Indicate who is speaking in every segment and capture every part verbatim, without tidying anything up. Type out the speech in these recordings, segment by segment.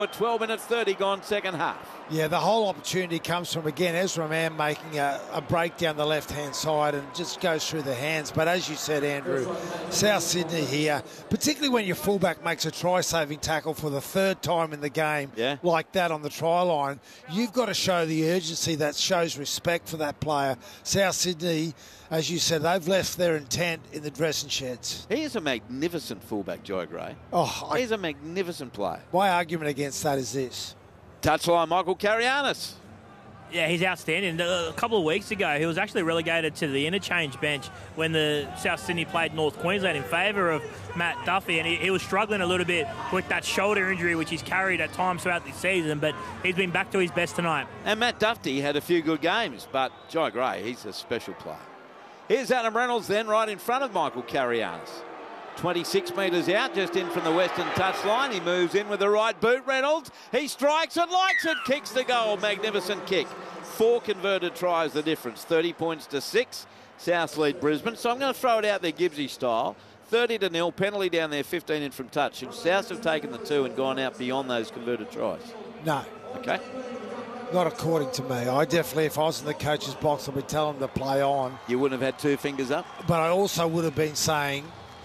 Speaker 1: twelve minutes thirty gone, second half.
Speaker 2: Yeah, the whole opportunity comes from, again, Ezra Mam making a, a break down the left-hand side and just goes through the hands. But as you said, Andrew, South Sydney here, particularly when your fullback makes a try-saving tackle for the third time in the game,
Speaker 1: yeah.
Speaker 2: like that on the try line, you've got to show the urgency that shows respect for that player. South Sydney, as you said, they've left their intent in the dressing sheds.
Speaker 1: He is a magnificent fullback, Jai Gray.
Speaker 2: Oh, I,
Speaker 1: He's a magnificent player.
Speaker 2: My argument against that is this.
Speaker 1: Touchline, Michael Carianis.
Speaker 3: Yeah, he's outstanding. A couple of weeks ago, he was actually relegated to the interchange bench when the South Sydney played North Queensland in favour of Matt Duffy, and he, he was struggling a little bit with that shoulder injury, which he's carried at times throughout the season, but he's been back to his best tonight.
Speaker 1: And Matt Duffy had a few good games, but Jai Gray, he's a special player. Here's Adam Reynolds then, right in front of Michael Carianis. twenty-six metres out, just in from the western touchline. He moves in with the right boot, Reynolds. He strikes and likes it, kicks the goal. Magnificent kick. Four converted tries the difference. thirty points to six. South lead Brisbane. So I'm going to throw it out there Gibbsy style. thirty to nil, penalty down there, fifteen in from touch. Should South have taken the two and gone out beyond those converted tries?
Speaker 2: No.
Speaker 1: Okay.
Speaker 2: Not according to me. I definitely, if I was in the coach's box, I'd be telling them to play on.
Speaker 1: You wouldn't have had two fingers up?
Speaker 2: But I also would have been saying,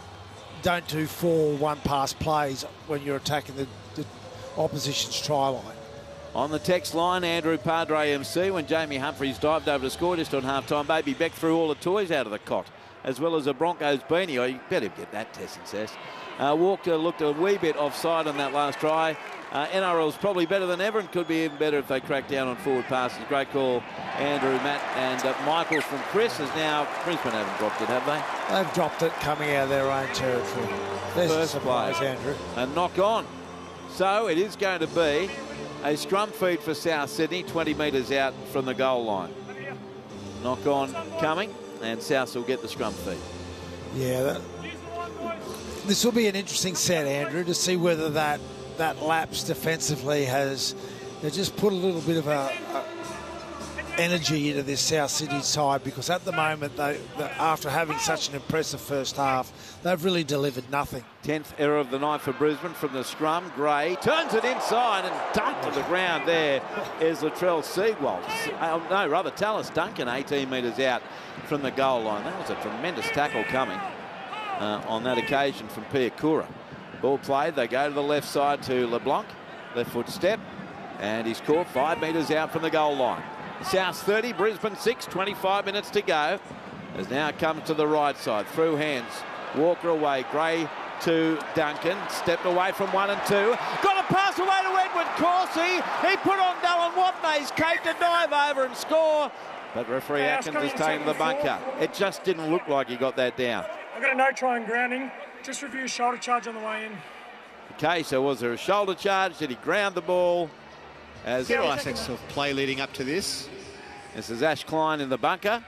Speaker 2: don't do four one-pass plays when you're attacking the, the opposition's try line.
Speaker 1: On the text line, Andrew Padre M C, when Jamie Humphries dived over to score just on half-time, Baby Beck threw all the toys out of the cot, as well as a Broncos beanie. Oh, you better get that, Tess and Sess. Uh, Walker looked a wee bit offside on that last try. Uh, N R L's probably better than ever and could be even better if they crack down on forward passes. Great call, Andrew, Matt, and uh, Michael from Chris. Is now Brisbane haven't dropped it, have they?
Speaker 2: They've dropped it coming out of their own territory. There's
Speaker 1: First
Speaker 2: a surprise,
Speaker 1: play.
Speaker 2: Andrew.
Speaker 1: And knock on. So it is going to be a scrum feed for South Sydney, twenty metres out from the goal line. Knock on coming, and South will get the scrum feed.
Speaker 2: Yeah, that, this will be an interesting set, Andrew, to see whether that that lapse defensively has they just put a little bit of a, a energy into this South Sydney side, because at the moment, they, they, after having such an impressive first half, they've really delivered nothing.
Speaker 1: tenth error of the night for Brisbane from the scrum. Gray turns it inside and dunked to the ground. There is Latrell Seawald. Uh, no, rather Tallis Duncan, eighteen metres out from the goal line. That was a tremendous tackle coming uh, on that occasion from Piakura. Ball played, they go to the left side to LeBlanc. Left foot step, and he's caught five metres out from the goal line. South thirty, Brisbane six, twenty-five minutes to go. Has now come to the right side, through hands. Walker away, Gray to Duncan, stepped away from one and two. Got a pass away to Edward Corsi. He put on Dylan Watney's cape to dive over and score. But referee
Speaker 4: Hey,
Speaker 1: Atkins has taken the bunker. It just didn't look like he got that down.
Speaker 4: I've got a no try and grounding. Just review a shoulder charge on the way in.
Speaker 1: Okay, so was there a shoulder charge? Did he ground the ball? As
Speaker 5: Zero aspects of play leading up to this.
Speaker 1: This is Ash Klein in the bunker.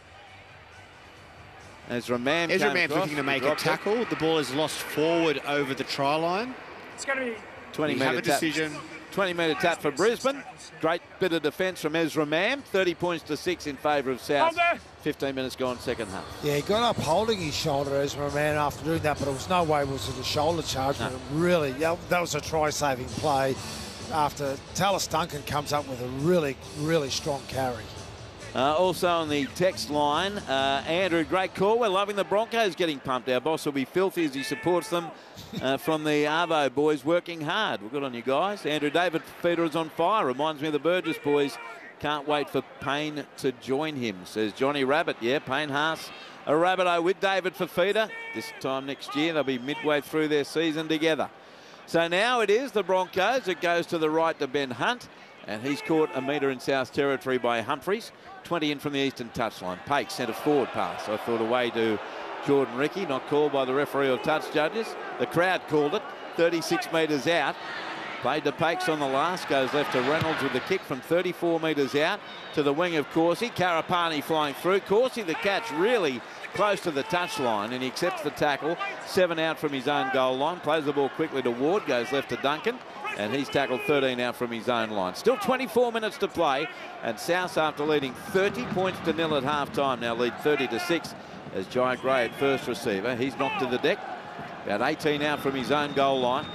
Speaker 1: Ezra Mam
Speaker 5: Ezra Mam's looking to make a tackle. It. The ball is lost forward over the try line.
Speaker 4: It's going to be
Speaker 1: twenty
Speaker 5: metre
Speaker 1: tap.
Speaker 5: decision.
Speaker 1: twenty metre tap for Brisbane. Great bit of defence from Ezra Mam. thirty points to six in favour of South. fifteen minutes gone, second half.
Speaker 2: Yeah, he got up holding his shoulder, Ezra Mam, after doing that, but it was no way was it a shoulder charge.
Speaker 1: No.
Speaker 2: Really, yeah, that was a try-saving play after Tallis Duncan comes up with a really, really strong carry.
Speaker 1: Uh, also on the text line, uh, Andrew, great call. We're loving the Broncos getting pumped. Our boss will be filthy as he supports them uh, from the Arvo boys working hard. Well, good on you guys. Andrew David Feeder is on fire. Reminds me of the Burgess boys. Can't wait for Payne to join him, says Johnny Rabbit. Yeah, Payne Haas, a Rabbitoh with David Fifita. This time next year, they'll be midway through their season together. So now it is the Broncos. It goes to the right to Ben Hunt, and he's caught a metre in South territory by Humphries. twenty in from the eastern touchline. Paik sent a forward pass. I thought away to Jordan Ricky, not called by the referee or touch judges. The crowd called it. thirty-six metres out. Played to Pakes on the last. Goes left to Reynolds with the kick from thirty-four metres out to the wing of Corsi. Karapani flying through. Corsi, the catch really close to the touchline, and he accepts the tackle. Seven out from his own goal line. Plays the ball quickly to Ward. Goes left to Duncan. And he's tackled thirteen out from his own line. Still twenty-four minutes to play. And South, after leading thirty points to nil at half-time, now lead thirty to six as Jai Gray at first receiver. He's knocked to the deck. About eighteen out from his own goal line.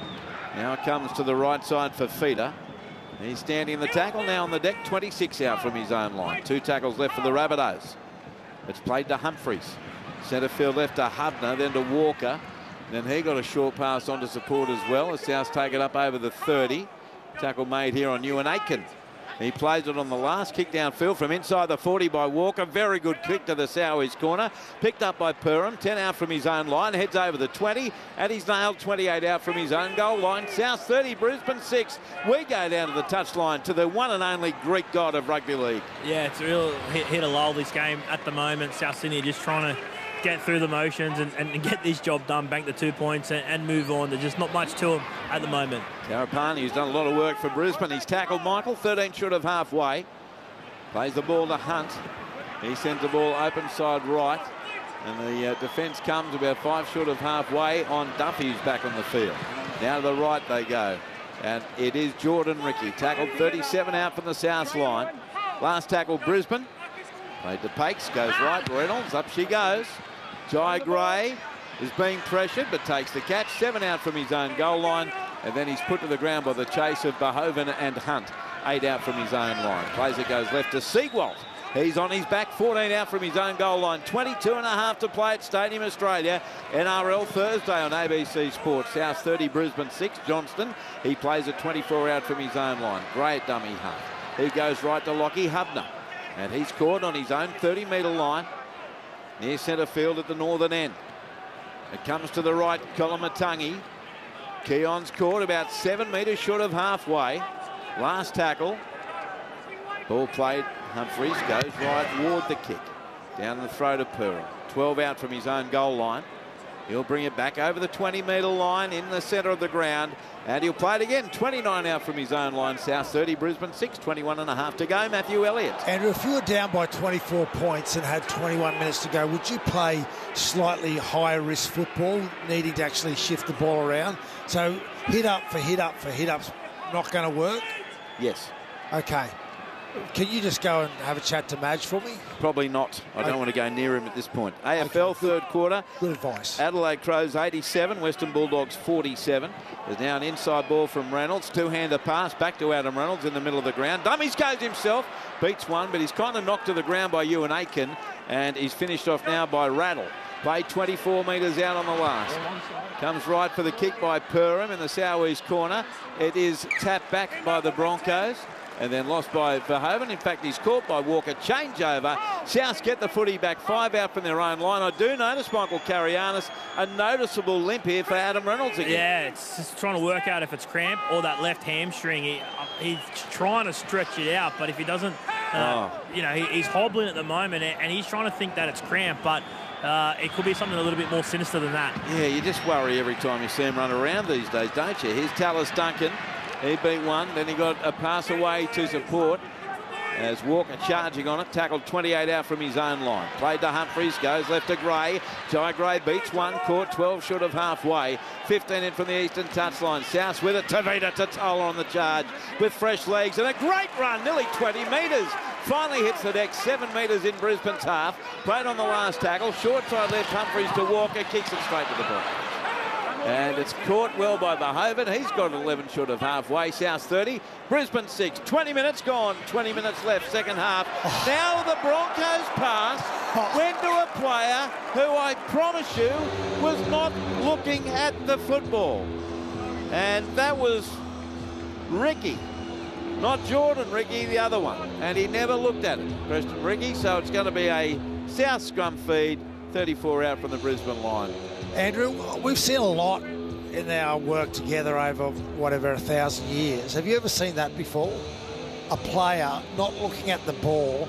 Speaker 1: Now it comes to the right side for Feeder. He's standing in the tackle now on the deck, twenty-six out from his own line. Two tackles left for the Rabbitohs. It's played to Humphries. Centre field left to Hubner, then to Walker. Then he got a short pass on to support as well. The Souths take it up over the thirty. Tackle made here on Ewan Aitken. He plays it on the last kick downfield from inside the forty by Walker. Very good kick to the Southeast corner. Picked up by Perham. ten out from his own line. Heads over the twenty. And he's nailed twenty-eight out from his own goal line. South thirty, Brisbane six. We go down to the touchline to the one and only Greek god of rugby league.
Speaker 3: Yeah, it's a real hit, hit a lull this game at the moment. South Sydney just trying to get through the motions and, and get this job done, bank the two points and, and move on. There's just not much to him at the moment.
Speaker 1: Tarapani, who's done a lot of work for Brisbane. He's tackled Michael, thirteen short of halfway. Plays the ball to Hunt. He sends the ball open side right. And the uh, defence comes about five short of halfway on Duffy, who's back on the field. Now to the right they go. And it is Jordan Ricky. Tackled thirty-seven out from the South line. Last tackle Brisbane. Played to Pakes, goes right. Reynolds, up she goes. Jai Gray is being pressured but takes the catch. Seven out from his own goal line. And then he's put to the ground by the chase of Behoven and Hunt. Eight out from his own line. Plays it goes left to Siegwald. He's on his back, fourteen out from his own goal line. twenty-two and a half to play at Stadium Australia. N R L Thursday on A B C Sports. South thirty, Brisbane six. Johnston, he plays at twenty-four out from his own line. Great dummy half. He goes right to Lockie Hubner. And he's caught on his own thirty metre line. Near centre field at the northern end. It comes to the right, Kolomatangi. Keon's caught about seven metres short of halfway. Last tackle. Ball played. Humphries goes right, Ward the kick. Down the throat of Perham. twelve out from his own goal line. He'll bring it back over the twenty metre line in the centre of the ground. And he'll play it again. twenty-nine out from his own line. South thirty, Brisbane six. twenty-one and a half to go. Matthew Elliott.
Speaker 2: Andrew, if you were down by twenty-four points and had twenty-one minutes to go, would you play slightly higher risk football, needing to actually shift the ball around? So hit up for hit up for hit up's not going to work?
Speaker 1: Yes.
Speaker 2: Okay. Can you just go and have a chat to Madge for me?
Speaker 1: Probably not. I don't
Speaker 2: okay.
Speaker 1: want to go near him at this point. A F L
Speaker 2: okay.
Speaker 1: third quarter.
Speaker 2: Good advice.
Speaker 1: Adelaide Crows eighty-seven, Western Bulldogs forty-seven. There's now an inside ball from Reynolds. Two-hander pass back to Adam Reynolds in the middle of the ground. Dummies goes himself. Beats one, but he's kind of knocked to the ground by Ewan Aitken. And he's finished off now by Rattle. Played twenty-four metres out on the last. Comes right for the kick by Perham in the southeast corner. It is tapped back by the Broncos. And then lost by Verhoeven. In fact, he's caught by Walker. Changeover. Souths get the footy back. Five out from their own line. I do notice, Michael Karianis, a noticeable limp here for Adam Reynolds again.
Speaker 3: Yeah, it's just trying to work out if it's cramp or that left hamstring. He, he's trying to stretch it out, but if he doesn't, uh, oh. you know, he, he's hobbling at the moment, and he's trying to think that it's cramp, but uh, it could be something a little bit more sinister than that.
Speaker 1: Yeah, you just worry every time you see him run around these days, don't you? Here's Tallis Duncan. He beat one, then he got a pass away to support as Walker charging on it. Tackled twenty-eight out from his own line. Played to Humphries, goes left to Gray. Jai Gray beats one, caught twelve short of halfway. fifteen in from the eastern touchline. South with it. Tavita Totola on the charge with fresh legs and a great run, nearly twenty metres. Finally hits the deck, seven metres in Brisbane's half. Played on the last tackle. Short side left, Humphries to Walker, kicks it straight to the ball. And it's caught well by Behoven. He's got eleven short of halfway. South thirty, Brisbane six. twenty minutes gone, twenty minutes left, second half. Oh. Now the Broncos pass oh. went to a player who I promise you was not looking at the football. And that was Ricky. Not Jordan Ricky, the other one. And he never looked at it, Preston Ricky. So it's going to be a South scrum feed, thirty-four out from the Brisbane line.
Speaker 2: Andrew, we've seen a lot in our work together over whatever a thousand years. Have you ever seen that before? A player not looking at the ball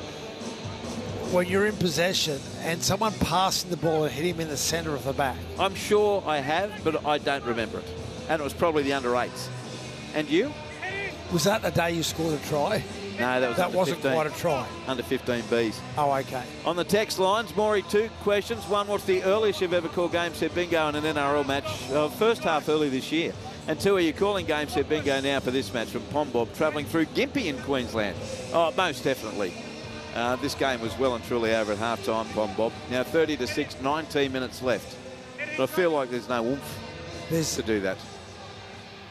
Speaker 2: when you're in possession and someone passing the ball and hit him in the centre of the back.
Speaker 1: I'm sure I have, but I don't remember it. And it was probably the under eights. And you?
Speaker 2: Was that the day you scored a try?
Speaker 1: No, that was
Speaker 2: that wasn't
Speaker 1: fifteen.
Speaker 2: Quite a try.
Speaker 1: Under fifteen Bs.
Speaker 2: Oh, okay.
Speaker 1: On the text lines, Maury, two questions. One, what's the earliest you've ever called game set bingo in an N R L match? Uh, first half early this year. And two, are you calling game set bingo now for this match from Pom Bob travelling through Gympie in Queensland? Oh, most definitely. Uh, this game was well and truly over at half time, Pom Bob. Now thirty to six, nineteen minutes left. But I feel like there's no oomph
Speaker 2: there's,
Speaker 1: to do that.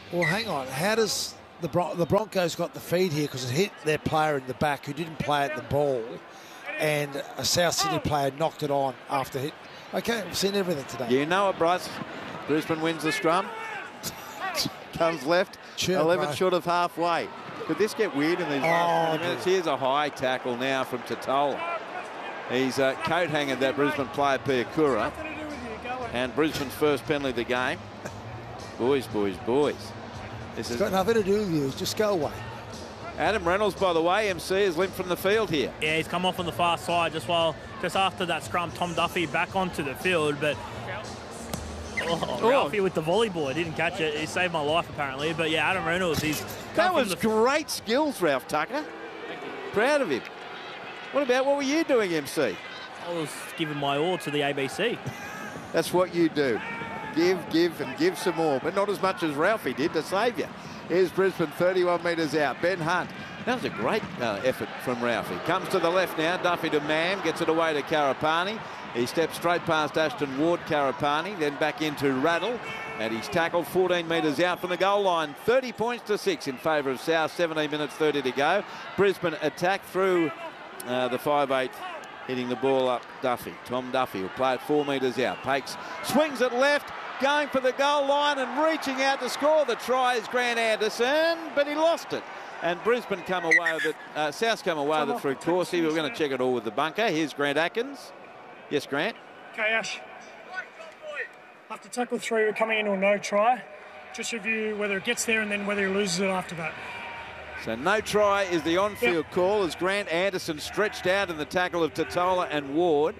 Speaker 2: Well, hang on. How does the Bron- the Broncos got the feed here because it hit their player in the back who didn't play at the ball, and a South Sydney player knocked it on after hit. Okay, we've seen everything today.
Speaker 1: You know it, Bryce. Brisbane wins the scrum. Comes left,
Speaker 2: Sure,
Speaker 1: eleven
Speaker 2: bro.
Speaker 1: short of halfway. Could this get weird in these
Speaker 2: Oh,
Speaker 1: last twenty minutes?
Speaker 2: dear.
Speaker 1: Here's a high tackle now from Totola. He's uh, coat hanging that Brisbane player, Piakura.
Speaker 4: Nothing to do with you. Go away.
Speaker 1: And Brisbane's first penalty of the game. Boys, boys, boys. This
Speaker 2: It's
Speaker 1: is
Speaker 2: got nothing to do with you. Just go away.
Speaker 1: Adam Reynolds, by the way, M C, is limped from the field here.
Speaker 3: Yeah, he's come off on the far side just while just after that scrum. Tom Duffy back onto the field, but oh, Ralphie with the volleyball, didn't catch it. He saved my life apparently. But yeah, Adam Reynolds, he's
Speaker 1: That
Speaker 3: come from
Speaker 1: was
Speaker 3: the
Speaker 1: great skills, Ralph Tucker. Proud of him. What about what were you doing, M C?
Speaker 3: I was giving my all to the A B C.
Speaker 1: That's what you do. Give, give, and give some more, but not as much as Ralphie did to save you. Here's Brisbane, thirty-one metres out. Ben Hunt. That was a great uh, effort from Ralphie. Comes to the left now. Duffy to Mam. Gets it away to Karapani. He steps straight past Ashton Ward, Karapani, then back into Rattle. And he's tackled fourteen metres out from the goal line. thirty points to six in favour of South. seventeen minutes thirty to go. Brisbane attack through uh, the five eight. Hitting the ball up, Duffy. Tom Duffy will play it four metres out. Pakes swings it left, going for the goal line and reaching out to score. The try is Grant Anderson, but he lost it. And Brisbane come away with it. Uh, South come away with it through Corsi. We're going to check it all with the bunker. Here's Grant Atkins. Yes, Grant.
Speaker 4: Okay, Ash. After tackle three, we're coming into a no try. Just review whether it gets there and then whether he loses it after that.
Speaker 1: So no try is the on-field
Speaker 4: Yep.
Speaker 1: call as Grant Anderson stretched out in the tackle of Totola and Ward.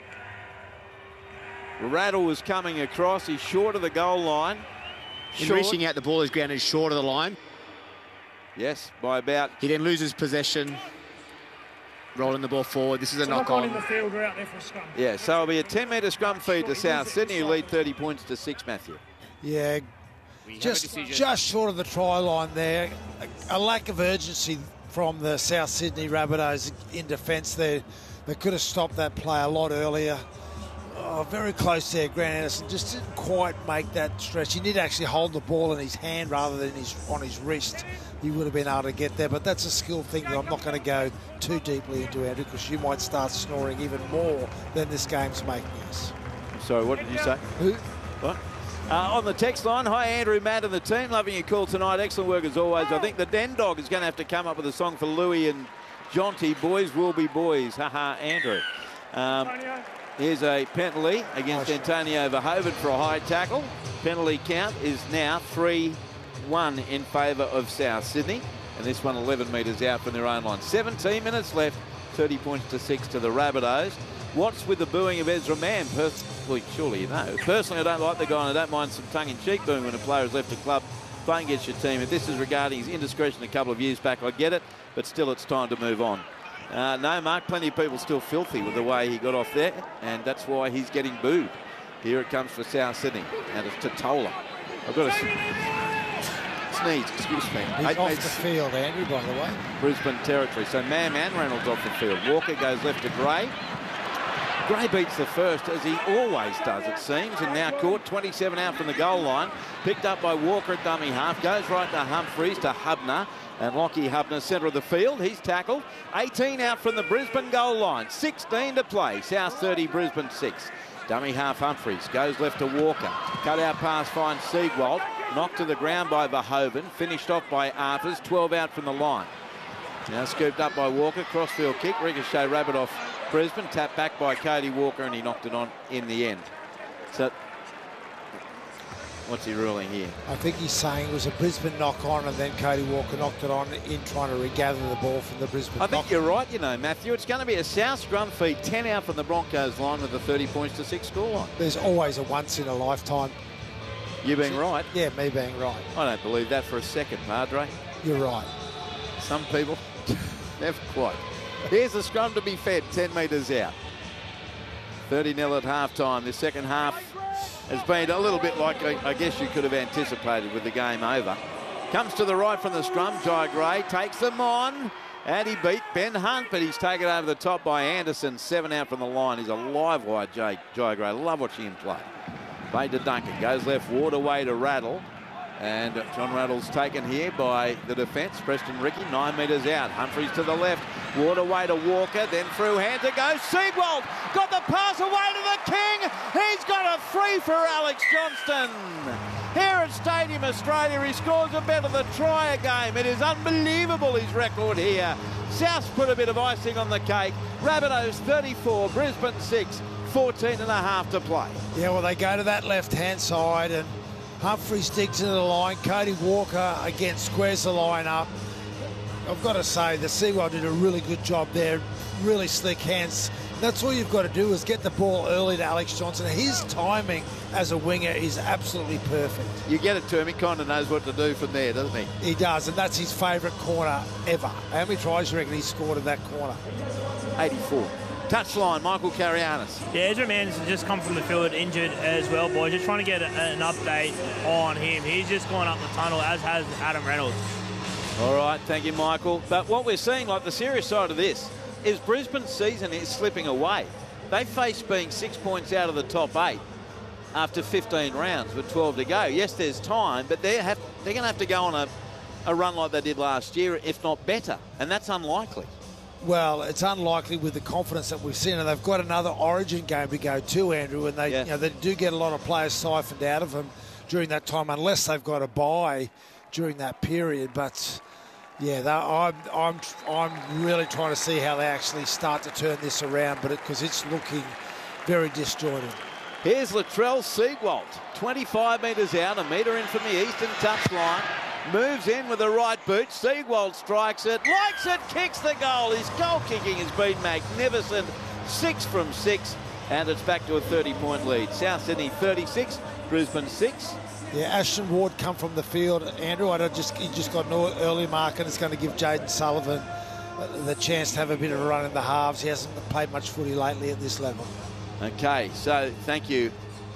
Speaker 1: Rattle was coming across. He's short of the goal line.
Speaker 5: In
Speaker 1: Short.
Speaker 5: reaching out, the ball is grounded short of the line.
Speaker 1: Yes, by about...
Speaker 5: He then loses possession, rolling the ball forward. This is a
Speaker 4: So
Speaker 5: knock
Speaker 4: knock on
Speaker 5: on.
Speaker 4: in the field, we're out there for a scrum.
Speaker 1: Yeah, so it'll be a ten metre scrum feed to South Sydney, who lead thirty points to six, Matthew.
Speaker 2: Yeah, just just short of the try line there. A, a lack of urgency from the South Sydney Rabbitohs in defence there. They could have stopped that play a lot earlier. Oh, very close there, Grant Anderson. Just didn't quite make that stretch. He did actually hold the ball in his hand rather than his on his wrist. He would have been able to get there, but that's a skill thing that I'm not going to go too deeply into, Andrew, because you might start snoring even more than this game's making us.
Speaker 1: Sorry, what did you say?
Speaker 2: Who?
Speaker 1: What? Uh, on the text line, hi Andrew, Matt and the team. Loving your call tonight. Excellent work as always. I think the Den Dog is going to have to come up with a song for Louis and Jonty. Boys will be boys. Haha, Andrew. Um,
Speaker 4: Antonio,
Speaker 1: here's a penalty against Antonio Verhoeven for a high tackle. Penalty count is now three one in favour of South Sydney. And this one eleven metres out from their own line. seventeen minutes left, thirty points to six to the Rabbitohs. What's with the booing of Ezra Mann? Personally, surely you know. Personally, I don't like the guy and I don't mind some tongue-in-cheek booing when a player has left a club playing against your team. If this is regarding his indiscretion a couple of years back, I get it, but still it's time to move on. Uh, no, Mark, plenty of people still filthy with the way he got off there, and that's why he's getting booed. Here it comes for South Sydney, and it's Totola. I've got to sneeze, excuse me.
Speaker 2: He's
Speaker 1: Eight
Speaker 2: off
Speaker 1: mates-
Speaker 2: the field, Andrew, by the way.
Speaker 1: Brisbane territory. So Mam and Reynolds off the field. Walker goes left to Gray. Gray beats the first, as he always does, it seems, and now caught twenty-seven out from the goal line. Picked up by Walker at dummy half. Goes right to Humphreys, to Hubner. And Lockie Hubner, centre of the field. He's tackled. eighteen out from the Brisbane goal line. sixteen to play. South thirty, Brisbane six. Dummy half Humphreys. Goes left to Walker. Cut out pass finds Siegwald. Knocked to the ground by Verhoeven. Finished off by Arthurs. twelve out from the line. Now scooped up by Walker. Crossfield kick. Ricochet rabbit off Brisbane. Tapped back by Cody Walker and he knocked it on in the end. So what's he ruling here?
Speaker 2: I think he's saying it was a Brisbane knock-on and then Cody Walker knocked it on in trying to regather the ball from the Brisbane
Speaker 1: I think
Speaker 2: knock.
Speaker 1: you're right, you know, Matthew. It's going to be a South scrum feed, ten out from the Broncos line with a thirty points to six scoreline.
Speaker 2: There's always a once-in-a-lifetime.
Speaker 1: You being right?
Speaker 2: Yeah, me being right.
Speaker 1: I don't believe that for a second, Padre.
Speaker 2: You're right.
Speaker 1: Some people, never quite. Here's the scrum to be fed, ten metres out. thirty nil at half-time. The second half has been a little bit like I, I guess you could have anticipated with the game over. Comes to the right from the scrum. Jai Gray takes them on. And he beat Ben Hunt, but he's taken over the top by Anderson. Seven out from the line. He's a live wire, Jai, Jai Gray. Love watching him play. Played to Duncan. Goes left. Ward away to Rattle. And John Rattle's taken here by the defence. Preston Ricky, nine metres out. Humphries to the left. Ward away to Walker, then through Hunter goes Siegwald. Got the pass away to the King. He's got a three for Alex Johnston. Here at Stadium Australia, he scores a better than try a game. It is unbelievable, his record here. South put a bit of icing on the cake. Rabbitohs thirty-four, Brisbane six, fourteen and a half to play.
Speaker 2: Yeah, well, they go to that left-hand side and Humphries digs to the line. Cody Walker again squares the line up. I've got to say, the Seawell did a really good job there. Really slick hands. That's all you've got to do is get the ball early to Alex Johnston. His timing as a winger is absolutely perfect.
Speaker 1: You get it to him, he kind of knows what to do from there, doesn't he?
Speaker 2: He does, and that's his favourite corner ever. How many tries do you reckon he scored in that corner?
Speaker 1: eighty-four. Touchline, Michael Carianis.
Speaker 3: Yeah, Ezra Mann's just come from the field injured as well, boys. Just trying to get a, an update on him. He's just gone up the tunnel, as has Adam Reynolds.
Speaker 1: All right, thank you, Michael. But what we're seeing, like the serious side of this, is Brisbane's season is slipping away. They face being six points out of the top eight after fifteen rounds with twelve to go. Yes, there's time, but they have, they're going to have to go on a, a run like they did last year, if not better, and that's unlikely.
Speaker 2: Well, it's unlikely with the confidence that we've seen, and they've got another Origin game to go to, Andrew, and they, yeah. you know, they do get a lot of players siphoned out of them during that time, unless they've got a bye during that period. But yeah, I'm, I'm, I'm really trying to see how they actually start to turn this around, but because it, it's looking very disjointed.
Speaker 1: Here's Latrell Siegwald, twenty-five metres out, a metre in from the eastern touchline. Moves in with the right boot. Siegwald strikes it, likes it, kicks the goal. His goal kicking has been magnificent. Six from six, and it's back to a thirty-point lead. South Sydney thirty-six, Brisbane six.
Speaker 2: Yeah, Ashton Ward come from the field. Andrew, I just he just got an early mark, and it's going to give Jaden Sullivan the chance to have a bit of a run in the halves. He hasn't played much footy lately at this level.
Speaker 1: Okay, so thank you,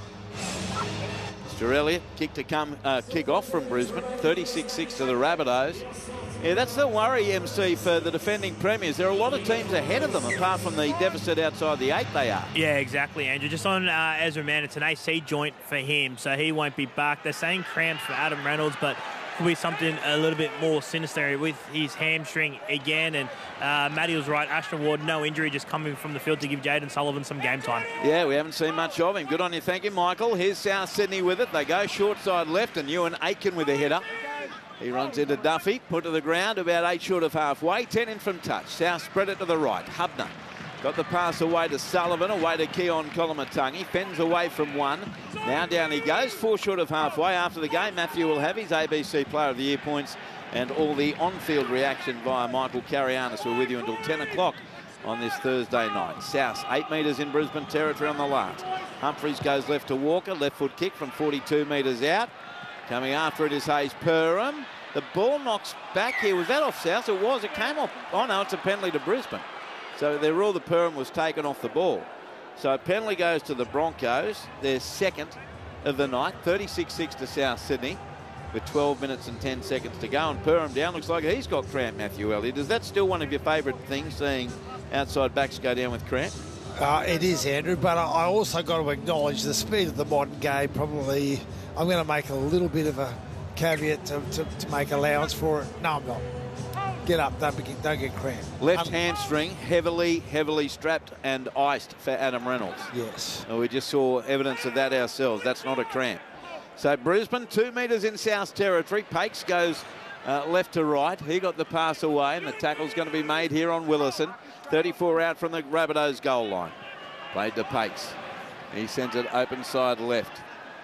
Speaker 1: Mister Elliott. Kick to come, uh, kick off from Brisbane, thirty-six six to the Rabbitohs. Yeah, that's the worry, M C, for the defending premiers. There are a lot of teams ahead of them, apart from the deficit outside the eight they are.
Speaker 3: Yeah, exactly, Andrew. Just on uh, Ezra Mann, it's an A C joint for him, so he won't be back. They're saying cramps for Adam Reynolds, but could be something a little bit more sinister with his hamstring again. And uh, Matty was right. Ashton Ward, no injury, just coming from the field to give Jaden Sullivan some game time. Yeah,
Speaker 1: we haven't seen much of him. Good on you. Thank you, Michael. Here's South Sydney with it. They go short side left, and Ewan Aiken with a header. He runs into Duffy, put to the ground, about eight short of halfway, ten in from touch. South spread it to the right. Hubner got the pass away to Sullivan, away to Keon Kolomatangi. Fens away from one. Now down he goes, four short of halfway. After the game, Matthew will have his A B C Player of the Year points and all the on-field reaction via Michael Carianis. We're with you until ten o'clock on this Thursday night. South, eight metres in Brisbane territory on the last. Humphries goes left to Walker, left foot kick from forty-two metres out. Coming after it is Hayes Perham. The ball knocks back here. Was that off South? It was. It came off. Oh, no, it's a penalty to Brisbane. So the rule that Perham was taken off the ball. So a penalty goes to the Broncos. Their second of the night. thirty-six six to South Sydney with twelve minutes and ten seconds to go. And Perham down. Looks like he's got cramp, Matthew Elliott. Is that still one of your favourite things, seeing outside backs go down with cramp?
Speaker 2: Uh, it is, Andrew, but I also got to acknowledge the speed of the modern game. Probably I'm going to make a little bit of a caveat to, to, to make allowance for it. No, I'm not. Get up, don't, be, don't get cramped.
Speaker 1: Left
Speaker 2: um,
Speaker 1: hamstring, heavily, heavily strapped and iced for Adam Reynolds.
Speaker 2: Yes.
Speaker 1: And we just saw evidence of that ourselves. That's not a cramp. So Brisbane, two metres in South territory. Pakes goes uh, left to right. He got the pass away, and the tackle's going to be made here on Willison. thirty-four out from the Rabbitohs goal line. Played to Pakes. He sends it open side left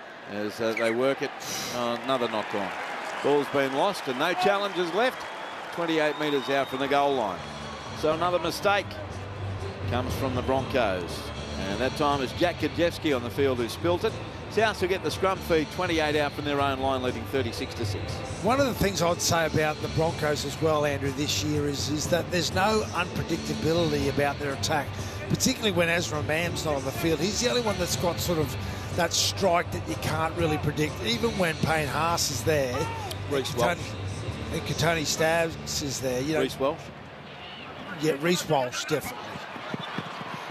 Speaker 1: as uh, they work it. Uh, another knock on. Ball's been lost and no challenges left. twenty-eight metres out from the goal line. So another mistake comes from the Broncos. And that time it's Jack Kajewski on the field who spilt it. South will get the scrum feed, twenty-eight out from their own line, leading thirty-six to six.
Speaker 2: One of the things I'd say about the Broncos as well, Andrew, this year is, is that there's no unpredictability about their attack, particularly when Ezra Mann's not on the field. He's the only one that's got sort of that strike that you can't really predict, even when Payne Haas is there.
Speaker 1: Reece Walsh.
Speaker 2: And Katoni Stabs is there. You know,
Speaker 1: Reece Walsh?
Speaker 2: Yeah, Reece Walsh, definitely.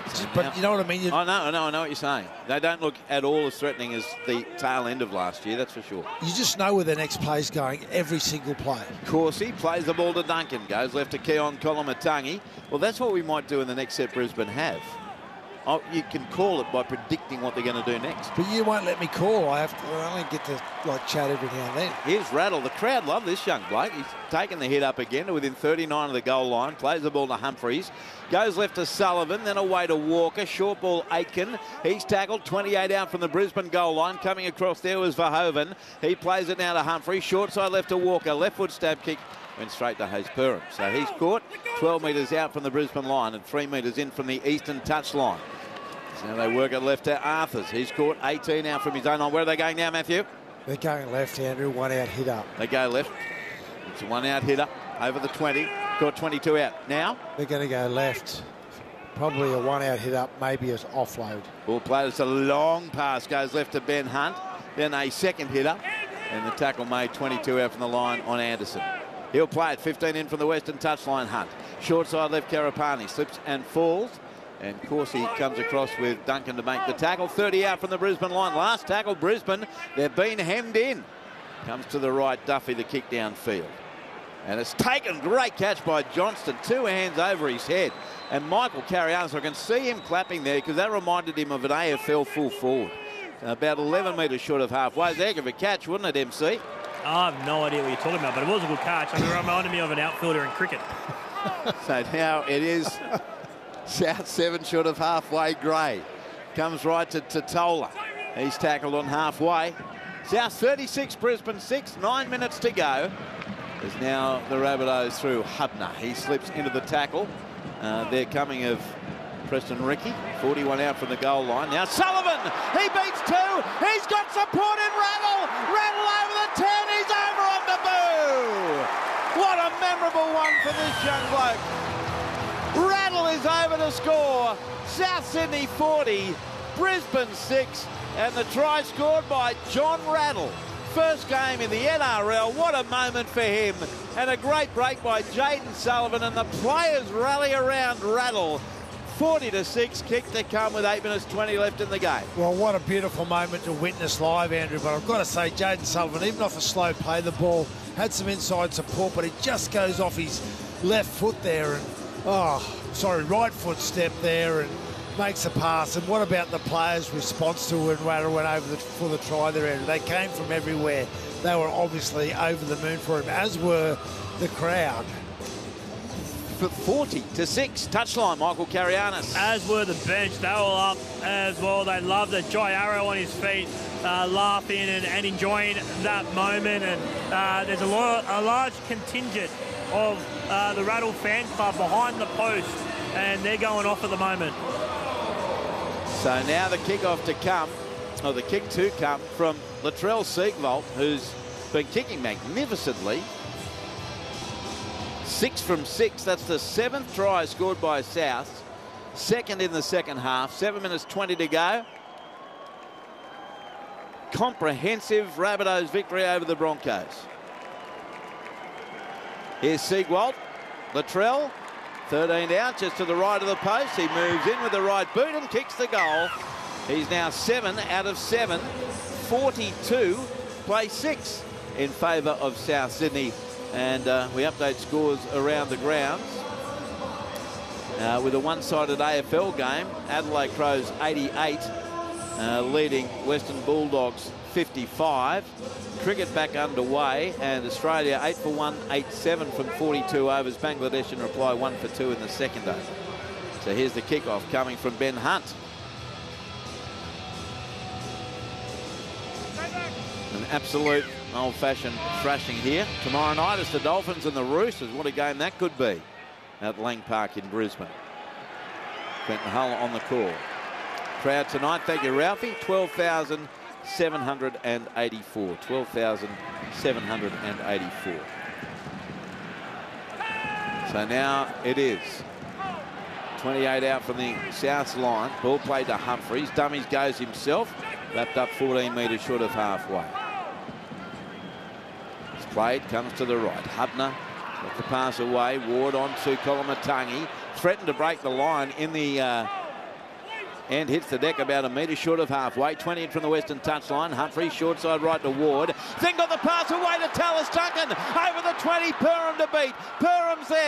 Speaker 2: Just, but you know what I mean? You,
Speaker 1: I know, I know, I know what you're saying. They don't look at all as threatening as the tail end of last year, that's for sure.
Speaker 2: you just know where the next play's going every single play.
Speaker 1: Corsi plays the ball to Duncan, goes left to Keon Kolomatangi. Well, that's what we might do in the next set Brisbane have. Oh, you can call it by predicting what they're going to do next.
Speaker 2: But you won't let me call. I have to. I only get to like chat every now and then.
Speaker 1: Here's Rattle. The crowd love this young bloke. He's taken the hit up again to within thirty-nine of the goal line. Plays the ball to Humphreys. Goes left to Sullivan, then away to Walker. Short ball, Aitken. He's tackled twenty-eight out from the Brisbane goal line. Coming across there was Verhoeven. He plays it now to Humphreys. Short side left to Walker. Left foot stab kick. Went straight to Hayes Perham. So he's caught twelve metres out from the Brisbane line and three metres in from the eastern touch line. So they work it left to Arthurs. He's caught eighteen out from his own line. Where are they going now, Matthew?
Speaker 2: They're going left, Andrew. One out, hit up.
Speaker 1: They go left. It's a one out hitter over the twenty. Caught twenty-two out. Now?
Speaker 2: They're going to go left. Probably a one out hit up, maybe as offload.
Speaker 1: Ball played. It's a long pass. Goes left to Ben Hunt. Then a second hitter. And the tackle made twenty-two out from the line on Anderson. He'll play it. fifteen in from the western touchline. Hunt. Short side left Karapani. Slips and falls. And Corsi comes across with Duncan to make the tackle. thirty out from the Brisbane line. Last tackle, Brisbane. They've been hemmed in. Comes to the right, Duffy, the kick downfield. And it's taken. Great catch by Johnston. Two hands over his head. And Michael Carianis, I can see him clapping there because that reminded him of an A F L full forward. About eleven metres short of halfway. It's a heck of a catch, wouldn't it, M C?
Speaker 3: I have no idea what you're talking about, but it was a good catch. I mean, it reminded me of an outfielder in cricket.
Speaker 1: So now it is South seven short of halfway. Gray comes right to Totola. He's tackled on halfway. South thirty-six, Brisbane six. Nine minutes to go. There's now the Rabbitohs through Hubner. He slips into the tackle. Uh, they're coming of Preston Ricky. forty-one out from the goal line. Now Sullivan. He beats two. He's got support in Rattle. Rattle over the ten. He's over on the boo. What a memorable one for this young bloke. Rattle is over to score. South Sydney forty, Brisbane six, and the try scored by John Rattle. First game in the N R L. What a moment for him. And a great break by Jaden Sullivan, and the players rally around Rattle. forty to six, kick to come with eight minutes twenty left in the game.
Speaker 2: Well, what a beautiful moment to witness live, Andrew. But I've got to say, Jaden Sullivan, even off a slow play, the ball had some inside support, but it just goes off his left foot there. And oh, sorry, right foot step there and makes a pass. And what about the players' response to when Rattle went over the, for the try there, Andrew? They came from everywhere. They were obviously over the moon for him, as were the crowd.
Speaker 1: For forty to six, touchline, Michael Carianis.
Speaker 3: As were the bench. They were up as well. They loved it. Jai Arrow on his feet, uh, laughing and, and enjoying that moment. And uh, there's a, lot, a large contingent of uh, the Rattle fan club behind the post, and they're going off at the moment.
Speaker 1: So now the kick-off to come, or the kick to come from Latrell Siegwald, who's been kicking magnificently. Six from six. That's the seventh try scored by South. Second in the second half. Seven minutes twenty to go. Comprehensive Rabbitohs victory over the Broncos. Here's Siegwald. Latrell. thirteen out, just to the right of the post. He moves in with the right boot and kicks the goal. He's now seven out of seven. forty-two, play six in favour of South Sydney. And uh, we update scores around the grounds. Uh, with a one-sided A F L game, Adelaide Crows eighty-eight, uh, leading Western Bulldogs fifty-five. Cricket back underway, and Australia eight for one, eight seven from forty-two overs. Bangladesh in reply one for two in the second over. So here's the kickoff coming from Ben Hunt. An absolute old-fashioned thrashing here. Tomorrow night it's the Dolphins and the Roosters. What a game that could be at Lang Park in Brisbane. Quentin Hull on the call. Crowd tonight, thank you, Ralphie, twelve thousand seven hundred eighty-four. twelve thousand seven hundred eighty-four. So now it is twenty-eight out from the South line. Ball played to Humphreys. Dummies goes himself. Wrapped up fourteen metres short of halfway. It's played, comes to the right. Hubner got the pass away. Ward on to Kolomatangi. Threatened to break the line in the uh, and hits the deck about a metre short of halfway. twenty in from the western touchline. Humphrey, short side right to Ward. Thing got the pass away to Tallis Duncan. Over the twenty, Perham to beat. Perham's there.